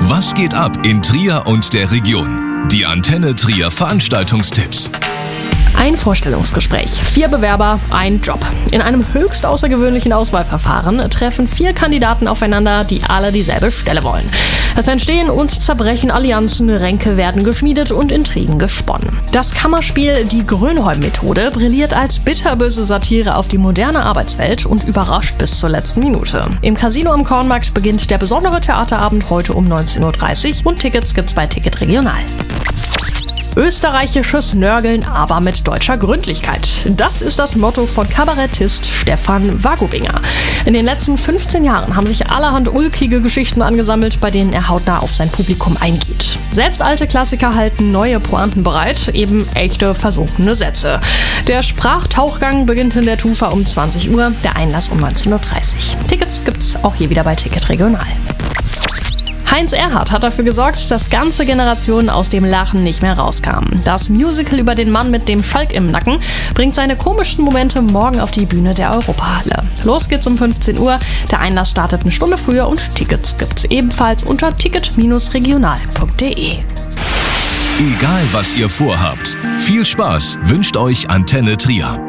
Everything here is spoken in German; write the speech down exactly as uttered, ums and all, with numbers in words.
Was geht ab in Trier und der Region? Die Antenne Trier Veranstaltungstipps. Ein Vorstellungsgespräch, vier Bewerber, ein Job. In einem höchst außergewöhnlichen Auswahlverfahren treffen vier Kandidaten aufeinander, die alle dieselbe Stelle wollen. Es entstehen und zerbrechen Allianzen, Ränke werden geschmiedet und Intrigen gesponnen. Das Kammerspiel Die Grönholm-Methode brilliert als bitterböse Satire auf die moderne Arbeitswelt und überrascht bis zur letzten Minute. Im Casino am Kornmarkt beginnt der besondere Theaterabend heute um neunzehn Uhr dreißig und Tickets gibt's bei Ticket Regional. Österreichisches Nörgeln, aber mit deutscher Gründlichkeit. Das ist das Motto von Kabarettist Stefan Wagobinger. In den letzten fünfzehn Jahren haben sich allerhand ulkige Geschichten angesammelt, bei denen er hautnah auf sein Publikum eingeht. Selbst alte Klassiker halten neue Pointen bereit, eben echte versunkene Sätze. Der Sprachtauchgang beginnt in der Tufa um zwanzig Uhr, der Einlass um neunzehn Uhr dreißig. Tickets gibt's auch hier wieder bei Ticket Regional. Heinz Erhardt hat dafür gesorgt, dass ganze Generationen aus dem Lachen nicht mehr rauskamen. Das Musical über den Mann mit dem Schalk im Nacken bringt seine komischen Momente morgen auf die Bühne der Europahalle. Los geht's um fünfzehn Uhr, der Einlass startet eine Stunde früher und Tickets gibt's ebenfalls unter ticket regional punkt de. Egal was ihr vorhabt, viel Spaß wünscht euch Antenne Trier.